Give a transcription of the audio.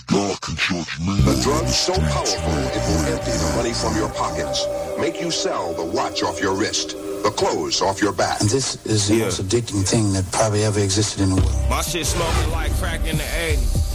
God can judge me. The drug's so powerful, it will empty the money from your pockets, make you sell the watch off your wrist, the clothes off your back. And this is the most addicting thing that probably ever existed in the world. My shit smoking like crack in the 80s.